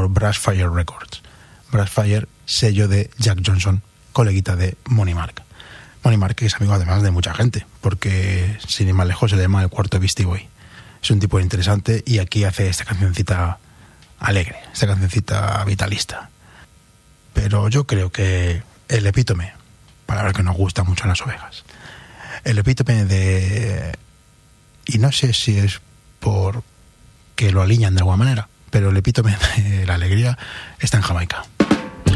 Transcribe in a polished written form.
por Brassfire Records. Brassfire, sello de Jack Johnson, coleguita de Money Mark. Money Mark es amigo además de mucha gente, porque sin ir más lejos se le llama el cuarto Beastie Boy. Es un tipo interesante y aquí hace esta cancioncita alegre, esta cancioncita vitalista. Pero yo creo que el epítome, palabra que nos gusta mucho a las ovejas, el epítome de... Y no sé si es por que lo alinean de alguna manera, pero el epítome de la alegría está en Jamaica.